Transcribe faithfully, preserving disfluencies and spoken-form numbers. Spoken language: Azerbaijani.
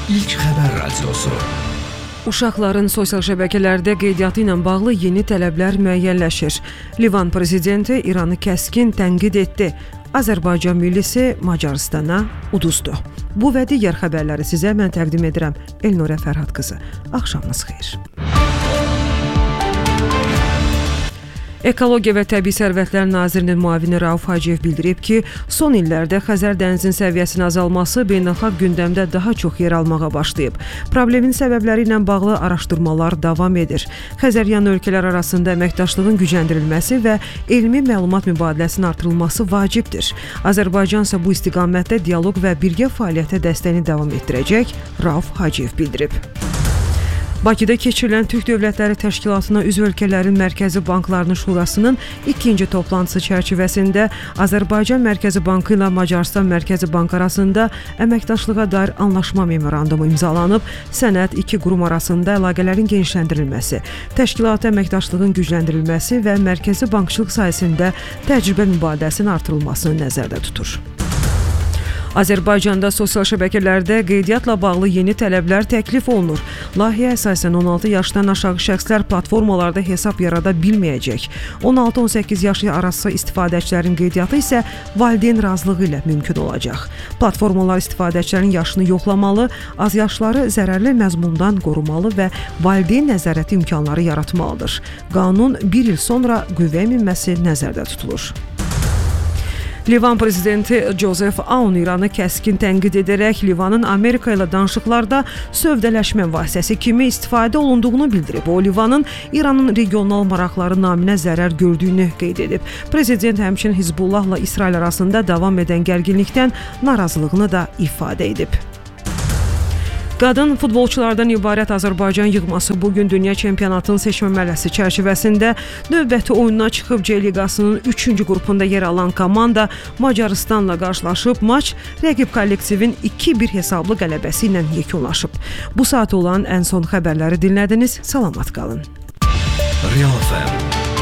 İlk Xəbər Radiosu. Uşaqların sosial şəbəkələrdə qeydiyyatı ilə bağlı yeni tələblər müəyyənləşir. Livan prezidenti İranı kəskin tənqid etdi. Azərbaycan millisi Macaristana uduzdu. Bu və digər xəbərləri sizə mən təqdim edirəm. Elnurə Fərhad qızı. Axşamınız xeyir. Ekologiya və Təbii Sərvətlər Nazirinin müavini Rauf Hacıyev bildirib ki, son illərdə Xəzər dənizinin səviyyəsinin azalması beynəlxalq gündəmdə daha çox yer almağa başlayıb. Problemin səbəbləri ilə bağlı araşdırmalar davam edir. Xəzəryanı ölkələr arasında əməkdaşlığın gücləndirilməsi və elmi məlumat mübadiləsinin artırılması vacibdir. Azərbaycan isə bu istiqamətdə dialoq və birgə fəaliyyətə dəstəyini davam etdirəcək, Rauf Hacıyev bildirib. Bakıda keçirilən Türk Dövlətləri Təşkilatına üzv ölkələrin Mərkəzi Banklarının Şurasının ikinci toplantısı çərçivəsində Azərbaycan Mərkəzi Bankı ilə Macarıstan Mərkəzi Bank arasında əməkdaşlığa dair anlaşma memorandumu imzalanıb, sənəd iki qurum arasında əlaqələrin genişləndirilməsi, təşkilata əməkdaşlığın gücləndirilməsi və mərkəzi bankçılıq sahəsində təcrübə mübadiləsinin artırılmasını nəzərdə tutur. Azərbaycanda sosial şəbəkələrdə qeydiyyatla bağlı yeni tələblər təklif olunur. Layihəyə əsasən on altı yaşdan aşağı şəxslər platformalarda hesab yarada bilməyəcək. on altı on səkkiz yaş arası istifadəçilərin qeydiyyatı isə valideyn razılığı ilə mümkün olacaq. Platformalar istifadəçilərin yaşını yoxlamalı, az yaşları zərərli məzmundan qorumalı və valideyn nəzarəti imkanları yaratmalıdır. Qanun bir il sonra qüvvəyə minməsi nəzərdə tutulur. Livan prezidenti Joseph Aoun İranı kəskin tənqid edərək Livanın Amerika ilə danışıqlarda sövdələşmə vasitəsi kimi istifadə olunduğunu bildirib. O, Livanın İranın regional maraqları naminə zərər gördüyünü qeyd edib. Prezident həmçinin Hizbullahla İsrail arasında davam edən gərginlikdən narazılığını da ifadə edib. Qadın futbolçulardan ibarət Azərbaycan yığması bugün Dünya Çempionatının seçmə mərhələsi çərçivəsində növbəti oyununa çıxıb C liqasının üçüncü qrupunda yer alan komanda Macaristanla qarşılaşıb. Maç rəqib kollektivin iki bir hesablı qələbəsi ilə yekunlaşıb. Bu saat olan ən son xəbərləri dinlədiniz. Salamat qalın. Real F M